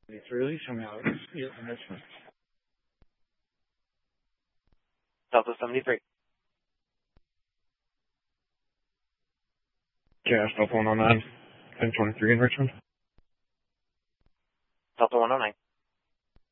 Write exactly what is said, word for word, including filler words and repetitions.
It's really somehow yeah, that's fine. Delta seventy-three. Gas Delta one oh nine, ten twenty-three in Richmond. Delta one oh nine.